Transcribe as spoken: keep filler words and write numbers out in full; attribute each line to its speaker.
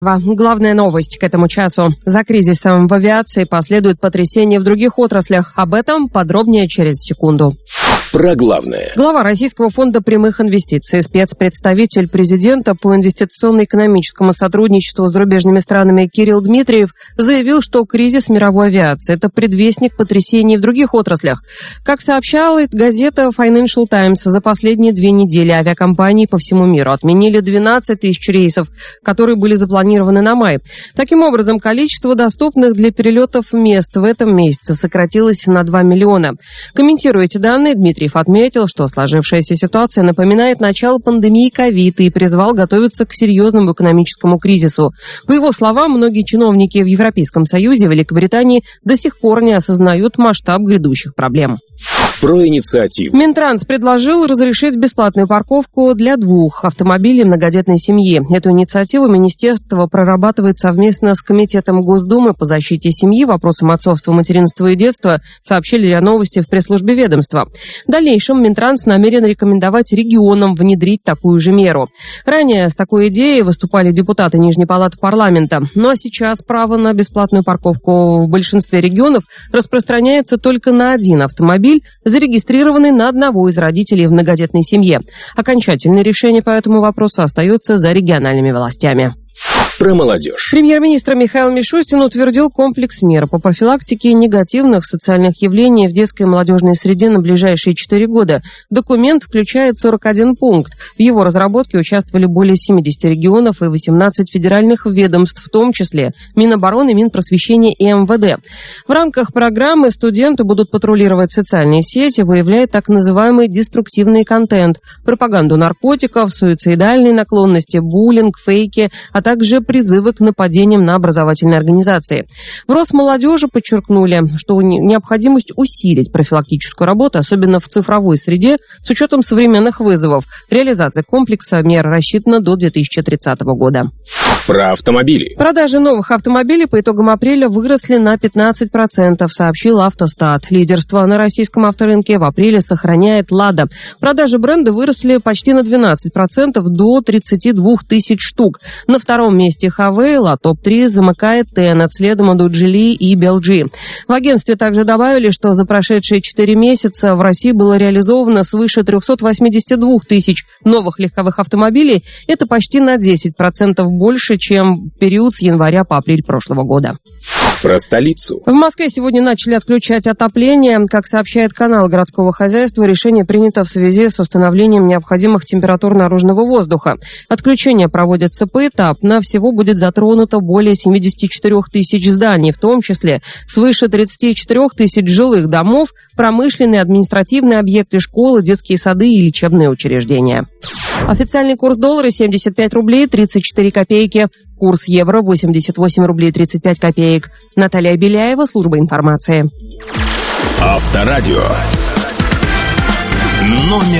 Speaker 1: Главная новость к этому часу. За кризисом в авиации последует потрясение в других отраслях. Об этом подробнее через секунду.
Speaker 2: Про главное.
Speaker 1: Глава Российского фонда прямых инвестиций, спецпредставитель президента по инвестиционно-экономическому сотрудничеству с зарубежными странами Кирилл Дмитриев заявил, что кризис мировой авиации – это предвестник потрясений в других отраслях. Как сообщала газета Financial Times, за последние две недели авиакомпании по всему миру отменили двенадцать тысяч рейсов, которые были запланированы на май. Таким образом, количество доступных для перелетов мест в этом месяце сократилось на два миллиона. Комментируя эти данные, Дмитриев отметил, что сложившаяся ситуация напоминает начало пандемии ковид и призвал готовиться к серьезному экономическому кризису. По его словам, многие чиновники в Европейском Союзе и Великобритании до сих пор не осознают масштаб грядущих проблем.
Speaker 2: Про инициативу.
Speaker 1: Минтранс предложил разрешить бесплатную парковку для двух автомобилей многодетной семьи. Эту инициативу министерство прорабатывает совместно с Комитетом Госдумы по защите семьи, вопросам отцовства, материнства и детства, сообщили РИА Новости в пресс-службе ведомства. В дальнейшем Минтранс намерен рекомендовать регионам внедрить такую же меру. Ранее с такой идеей выступали депутаты Нижней палаты парламента. Ну а сейчас право на бесплатную парковку в большинстве регионов распространяется только на один автомобиль, зарегистрированный на одного из родителей в многодетной семье. Окончательное решение по этому вопросу остается за региональными властями.
Speaker 2: Про молодежь.
Speaker 1: Премьер-министр Михаил Мишустин утвердил комплекс мер по профилактике негативных социальных явлений в детской и молодежной среде на ближайшие четыре года. Документ включает сорок один пункт. В его разработке участвовали более семьдесят регионов и восемнадцать федеральных ведомств, в том числе Минобороны, Минпросвещения и эм вэ дэ. В рамках программы студенты будут патрулировать социальные сети, выявляя так называемый деструктивный контент, пропаганду наркотиков, суицидальные наклонности, буллинг, фейки, а также призывы к нападениям на образовательные организации. В Росмолодежи подчеркнули, что необходимость усилить профилактическую работу, особенно в цифровой среде, с учетом современных вызовов. Реализация комплекса мер рассчитана до две тысячи тридцатого года.
Speaker 2: Про автомобили.
Speaker 1: Продажи новых автомобилей по итогам апреля выросли на пятнадцать процентов, сообщил Автостат. Лидерство на российском авторынке в апреле сохраняет «Лада». Продажи бренда выросли почти на двенадцать процентов до тридцати двух тысяч штук. На втором месте Хавейл, а топ-три замыкает Тенет, следом идут Джили и би эл джи. В агентстве также добавили, что за прошедшие четыре месяца в России было реализовано свыше трехсот восьмидесяти двух тысяч новых легковых автомобилей. Это почти на десять процентов больше, чем период с января по апрель прошлого года.
Speaker 2: Про столицу.
Speaker 1: В Москве сегодня начали отключать отопление. Как сообщает канал городского хозяйства, решение принято в связи с установлением необходимых температур наружного воздуха. Отключение проводится поэтапно. Всего будет затронуто более семидесяти четырёх тысяч зданий, в том числе свыше тридцати четырёх тысяч жилых домов, промышленные, административные объекты, школы, детские сады и лечебные учреждения. Официальный курс доллара семьдесят пять рублей тридцать четыре копейки. Курс евро восемьдесят восемь рублей тридцать пять копеек. Наталья Беляева, служба информации.
Speaker 2: Авторадио. Номер